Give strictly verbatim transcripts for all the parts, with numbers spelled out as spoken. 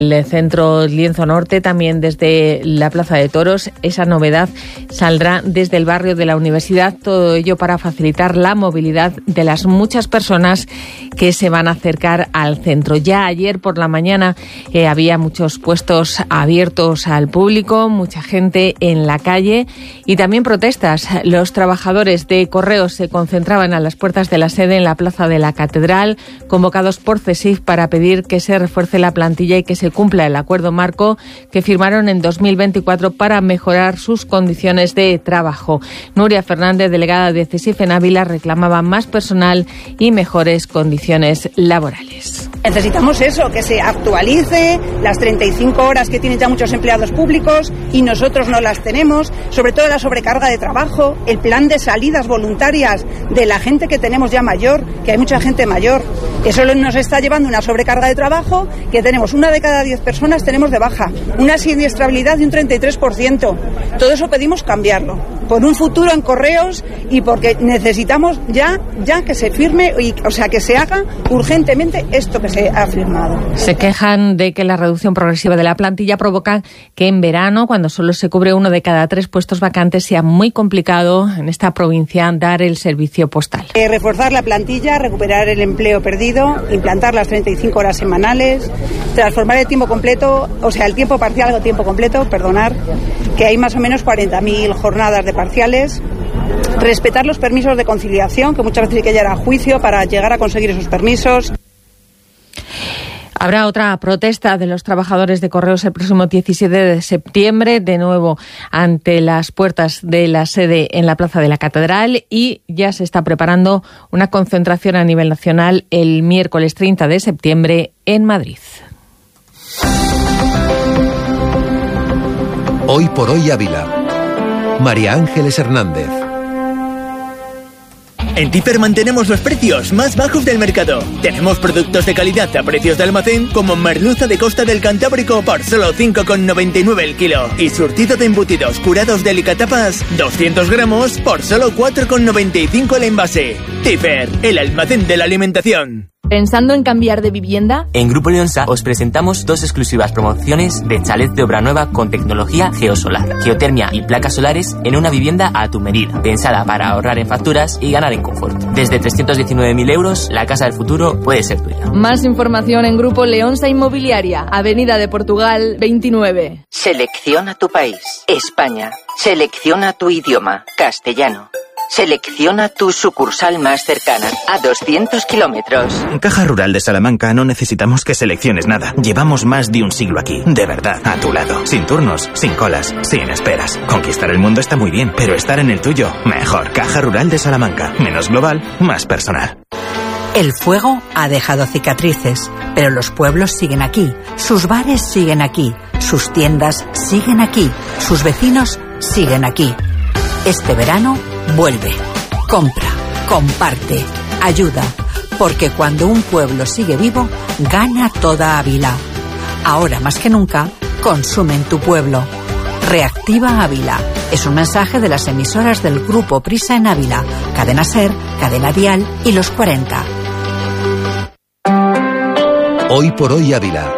El centro Lienzo Norte, también desde la Plaza de Toros. Esa novedad saldrá desde el barrio de la Universidad, todo ello para facilitar la movilidad de las muchas personas que se van a acercar al centro. Ya ayer por la mañana eh, había muchos puestos abiertos al público, mucha gente en la calle y también protestas. Los trabajadores de Correos se concentraban a las puertas de la sede en la Plaza de la Catedral, convocados por CESIF para pedir que se refuerce la plantilla y que se cumpla el acuerdo marco que firmaron en dos mil veinticuatro para mejorar sus condiciones de trabajo. Nuria Fernández, delegada de CESIF en Ávila, reclamaba más personal y mejores condiciones laborales. Necesitamos eso, que se actualice las treinta y cinco horas que tienen ya muchos empleados públicos y nosotros no las tenemos, sobre todo la sobrecarga de trabajo, el plan de salidas voluntarias de la gente que tenemos ya mayor, que hay mucha gente mayor. Eso nos está llevando una sobrecarga de trabajo, que tenemos una de cada diez personas tenemos de baja, una siniestrabilidad de un treinta y tres por ciento. Todo eso pedimos cambiarlo, por un futuro en Correos y porque necesitamos ya, ya que se firme, y, o sea, que se haga urgentemente esto que se ha firmado. Se quejan de que la reducción progresiva de la plantilla provoca que en verano, cuando solo se cubre uno de cada tres puestos vacantes, sea muy complicado en esta provincia dar el servicio postal. Eh, reforzar la plantilla, recuperar el empleo perdido, implantar las treinta y cinco horas semanales, transformar el tiempo completo, o sea, el tiempo parcial o tiempo completo, perdonar, que hay más o menos cuarenta mil jornadas de parciales, respetar los permisos de conciliación, que muchas veces hay que llegar a juicio para llegar a conseguir esos permisos. Habrá otra protesta de los trabajadores de Correos el próximo diecisiete de septiembre, de nuevo ante las puertas de la sede en la Plaza de la Catedral, y ya se está preparando una concentración a nivel nacional el miércoles treinta de septiembre en Madrid. Hoy por hoy Ávila. María Ángeles Hernández. En Tifer mantenemos los precios más bajos del mercado. Tenemos productos de calidad a precios de almacén, como merluza de Costa del Cantábrico por solo cinco con noventa y nueve el kilo. Y surtido de embutidos curados delicatapas, doscientos gramos por solo cuatro con noventa y cinco el envase. Tifer, el almacén de la alimentación. ¿Pensando en cambiar de vivienda? En Grupo Leonsa os presentamos dos exclusivas promociones de chalet de obra nueva con tecnología geosolar, geotermia y placas solares en una vivienda a tu medida, pensada para ahorrar en facturas y ganar en confort. Desde trescientos diecinueve mil euros, la casa del futuro puede ser tuya. Más información en Grupo Leonsa Inmobiliaria, Avenida de Portugal veintinueve. Selecciona tu país, España. Selecciona tu idioma, castellano. Selecciona tu sucursal más cercana, a doscientos kilómetros. En Caja Rural de Salamanca no necesitamos que selecciones nada. Llevamos más de un siglo aquí, de verdad, a tu lado. Sin turnos, sin colas, sin esperas. Conquistar el mundo está muy bien, pero estar en el tuyo, mejor. Caja Rural de Salamanca. Menos global, más personal. El fuego ha dejado cicatrices, pero los pueblos siguen aquí. Sus bares siguen aquí. Sus tiendas siguen aquí. Sus vecinos siguen aquí. Este verano, vuelve, compra, comparte, ayuda, porque cuando un pueblo sigue vivo, gana toda Ávila. Ahora más que nunca, consume en tu pueblo. Reactiva Ávila. Es un mensaje de las emisoras del Grupo Prisa en Ávila, Cadena Ser, Cadena Dial y Los cuarenta. Hoy por hoy Ávila.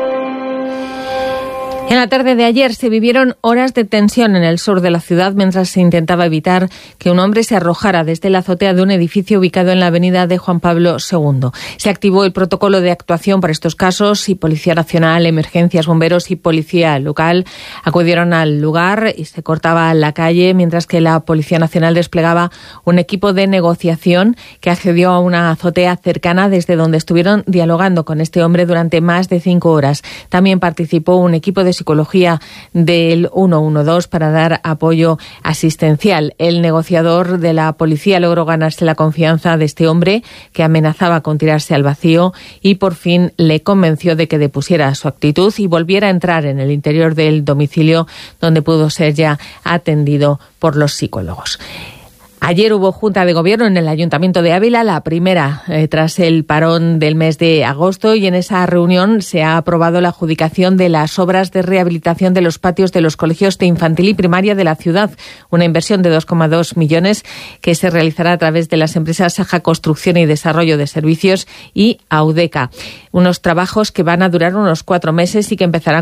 En la tarde de ayer se vivieron horas de tensión en el sur de la ciudad mientras se intentaba evitar que un hombre se arrojara desde la azotea de un edificio ubicado en la avenida de Juan Pablo segundo. Se activó el protocolo de actuación para estos casos y Policía Nacional, Emergencias, Bomberos y Policía Local acudieron al lugar y se cortaba la calle, mientras que la Policía Nacional desplegaba un equipo de negociación que accedió a una azotea cercana desde donde estuvieron dialogando con este hombre durante más de cinco horas. También participó un equipo de psicología del ciento doce para dar apoyo asistencial. El negociador de la policía logró ganarse la confianza de este hombre, que amenazaba con tirarse al vacío, y por fin le convenció de que depusiera su actitud y volviera a entrar en el interior del domicilio, donde pudo ser ya atendido por los psicólogos. Ayer hubo Junta de Gobierno en el Ayuntamiento de Ávila, la primera eh, tras el parón del mes de agosto, y en esa reunión se ha aprobado la adjudicación de las obras de rehabilitación de los patios de los colegios de infantil y primaria de la ciudad, una inversión de dos coma dos millones que se realizará a través de las empresas Saja Construcción y Desarrollo de Servicios y Audeca. Unos trabajos que van a durar unos cuatro meses y que empezarán